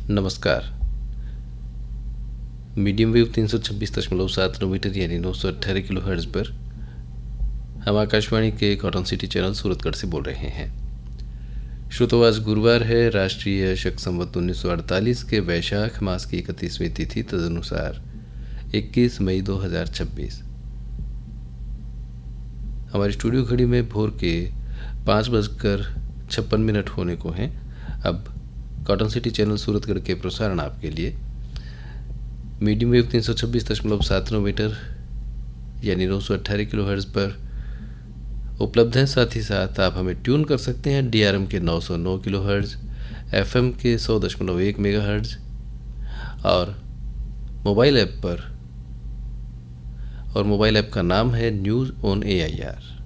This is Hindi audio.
नमस्कार। मीडियम वेव 326.7 मीटर यानी 918 किलो हर्ट्ज पर हम आकाशवाणी के कॉटन सिटी चैनल सूरतगढ़ से बोल रहे हैं। श्रोतो, आज गुरुवार है। राष्ट्रीय शक संवत 1948 के वैशाख मास की 31वीं तिथि तदनुसार 21 मई 2026। हमारी स्टूडियो घड़ी में भोर के 5:56 होने को हैं। अब कॉटन सिटी चैनल सूरतगढ़ के प्रसारण आपके लिए मीडियम वेव 326.7 मीटर यानी 918 किलो हर्ट्ज पर उपलब्ध है। साथ ही साथ आप हमें ट्यून कर सकते हैं DRM के 909 किलो हर्ट्ज, FM के 100.1 मेगा हर्ट्ज और मोबाइल ऐप पर। और मोबाइल ऐप का नाम है न्यूज़ ऑन AIR।